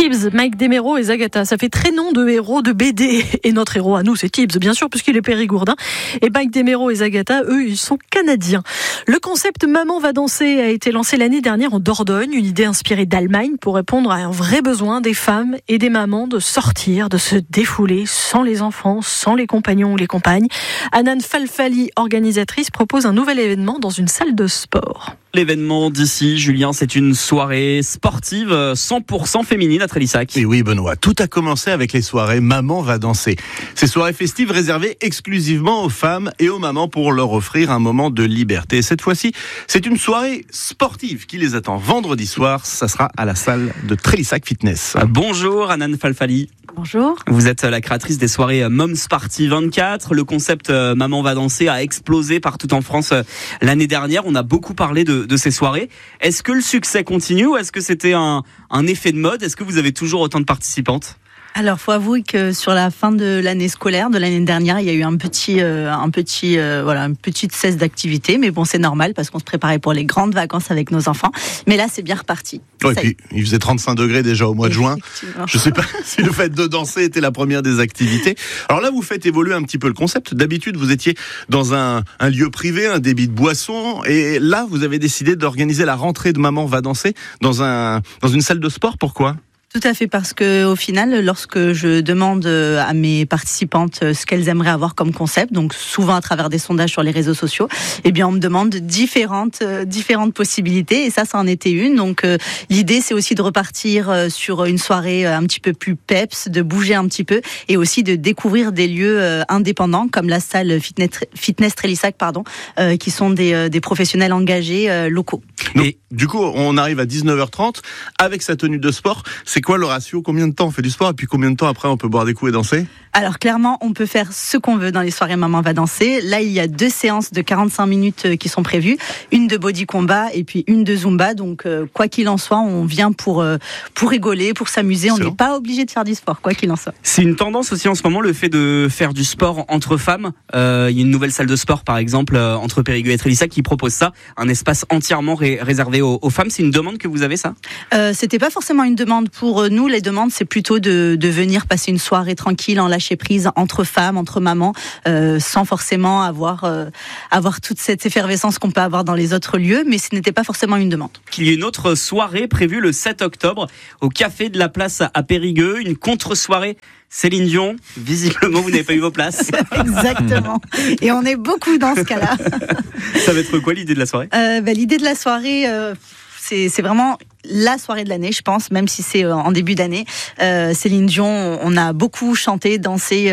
Tibbs, Mike Demero et Zagata. Ça fait très nom de héros de BD. Et notre héros à nous, c'est Tibbs, bien sûr, puisqu'il est périgourdin. Et Mike Demero et Zagata, eux, ils sont canadiens. Le concept Maman va danser a été lancé l'année dernière en Dordogne. Une idée inspirée d'Allemagne pour répondre à un vrai besoin des femmes et des mamans de sortir, de se défouler sans les enfants, sans les compagnons ou les compagnes. Anan Falfali, organisatrice, propose un nouvel événement dans une salle de sport. L'événement d'ici, Julien, c'est une soirée sportive 100% féminine à Trélissac. Et oui, Benoît, tout a commencé avec les soirées Maman va danser. Ces soirées festives réservées exclusivement aux femmes et aux mamans pour leur offrir un moment de liberté. Cette fois-ci, c'est une soirée sportive qui les attend vendredi soir. Ça sera à la salle de Trélissac Fitness. Bonjour Anan Falfali. Bonjour. Vous êtes la créatrice des soirées Moms Party 24. Le concept Maman va danser a explosé partout en France l'année dernière. On a beaucoup parlé de ces soirées. Est-ce que le succès continue ou est-ce que c'était un effet de mode ? Est-ce que vous avez toujours autant de participantes ? Alors, faut avouer que sur la fin de l'année scolaire, de l'année dernière, il y a eu une petite cesse d'activité. Mais bon, c'est normal parce qu'on se préparait pour les grandes vacances avec nos enfants. Mais là, c'est bien reparti. Ouais, et puis, il faisait 35 degrés déjà au mois de juin. Je ne sais pas si le fait de danser était la première des activités. Alors là, vous faites évoluer un petit peu le concept. D'habitude, vous étiez dans un lieu privé, un débit de boissons. Et là, vous avez décidé d'organiser la rentrée de Maman va danser dans une salle de sport. Pourquoi ? Tout à fait, parce que au final, lorsque je demande à mes participantes ce qu'elles aimeraient avoir comme concept, donc souvent à travers des sondages sur les réseaux sociaux, eh bien on me demande différentes possibilités, et ça en était une. Donc l'idée, c'est aussi de repartir sur une soirée un petit peu plus peps, de bouger un petit peu, et aussi de découvrir des lieux indépendants comme la salle Fitness Trélissac, qui sont des professionnels engagés locaux. Donc, du coup, on arrive à 19h30 avec sa tenue de sport. C'est quoi le ratio ? Combien de temps on fait du sport et puis combien de temps après on peut boire des coups et danser ? Alors clairement, on peut faire ce qu'on veut dans les soirées Maman va danser. Là, il y a 2 séances de 45 minutes qui sont prévues. Une de body combat et puis une de Zumba. Donc quoi qu'il en soit, on vient pour rigoler, pour s'amuser. On n'est pas obligé de faire du sport, quoi qu'il en soit. C'est une tendance aussi en ce moment, le fait de faire du sport entre femmes. Il y a une nouvelle salle de sport, par exemple, entre Périgueux et Trélissac qui propose ça. Un espace entièrement réservé aux femmes. C'est une demande que vous avez, ça ? C'était pas forcément une demande pour nous. Les demandes, c'est plutôt de venir passer une soirée tranquille en lâcher prise entre femmes, entre mamans, sans forcément avoir toute cette effervescence qu'on peut avoir dans les autres lieux, mais ce n'était pas forcément une demande. Il y a une autre soirée prévue le 7 octobre au Café de la Place à Périgueux, une contre-soirée Céline Dion. Visiblement, vous n'avez pas eu vos places. Exactement. Et on est beaucoup dans ce cas-là. Ça va être quoi l'idée de la soirée ? L'idée de la soirée, c'est vraiment la soirée de l'année, je pense, même si c'est en début d'année. Céline Dion, on a beaucoup chanté, dansé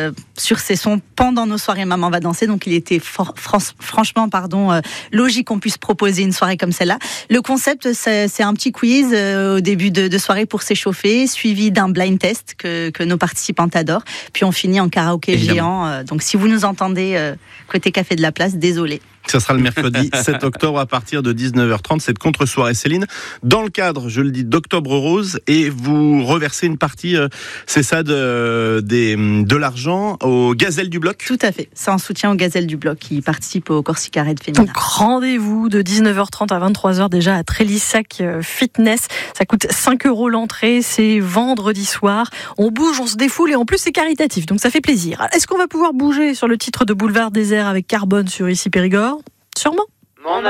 sur ses sons pendant nos soirées Maman va danser, donc il était franchement logique qu'on puisse proposer une soirée comme celle-là. Le concept, c'est un petit quiz au début de soirée pour s'échauffer, suivi d'un blind test que nos participantes adorent, puis on finit en karaoké géant. Donc si vous nous entendez côté Café de la Place, désolé. Ça sera le mercredi 7 octobre à partir de 19h30, cette contre-soirée Céline. Dans le cadre, je le dis, d'Octobre Rose, et vous reversez une partie, c'est ça, de l'argent aux Gazelles du Bloc ? Tout à fait, c'est en soutien aux Gazelles du Bloc qui participent au Corsica Raid féminin. Donc rendez-vous de 19h30 à 23h déjà à Trélissac Fitness. Ça coûte 5 € l'entrée, c'est vendredi soir. On bouge, on se défoule et en plus c'est caritatif, donc ça fait plaisir. Est-ce qu'on va pouvoir bouger sur le titre de Boulevard Désert avec Carbone sur Ici Périgord ? Sûrement.